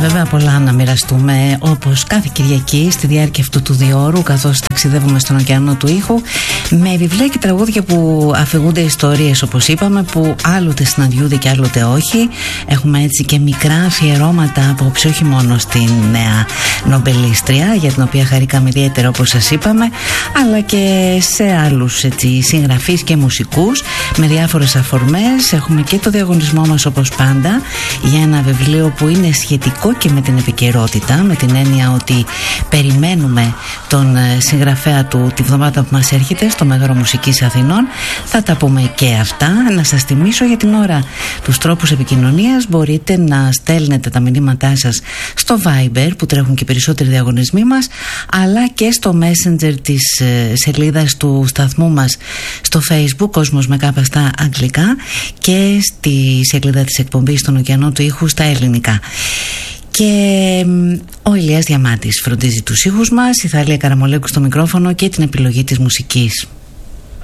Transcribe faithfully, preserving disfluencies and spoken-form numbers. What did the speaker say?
Βέβαια πολλά να μοιραστούμε, όπως κάθε Κυριακή στη διάρκεια αυτού του διώρου, καθώς ταξιδεύουμε στον ωκεανό του ήχου, με βιβλία και τραγούδια που αφηγούνται ιστορίες, όπως είπαμε, που άλλοτε συναντιούνται και άλλοτε όχι. Έχουμε έτσι και μικρά αφιερώματα απόψε, όχι μόνο στην νέα νομπελίστρια, για την οποία χαρήκαμε ιδιαίτερα, όπως σας είπαμε, αλλά και σε άλλους έτσι, συγγραφείς και μουσικούς με διάφορες αφορμές. Έχουμε και το διαγωνισμό μας, όπως πάντα, για ένα βιβλίο που είναι σχετικό και με την επικαιρότητα, με την έννοια ότι περιμένουμε τον συγγραφέα του τη βδομάδα που μας έρχεται στο Μέγαρο Μουσικής Αθηνών. Θα τα πούμε και αυτά. Να σας θυμίσω για την ώρα τους τρόπους επικοινωνίας. Μπορείτε να στέλνετε τα μηνύματά σας στο Viber, που τρέχουν και περισσότεροι διαγωνισμοί μας, αλλά και στο Messenger της σελίδας του σταθμού μας στο Facebook, Κόσμος με κάπα στα αγγλικά, και στη σελίδα της εκπομπής στον ωκεανό του ήχου στα ελληνικά. Και ο Ηλίας Διαμάτης φροντίζει τους ήχους μας, η Θάλια Καραμολέκου στο μικρόφωνο και την επιλογή της μουσικής.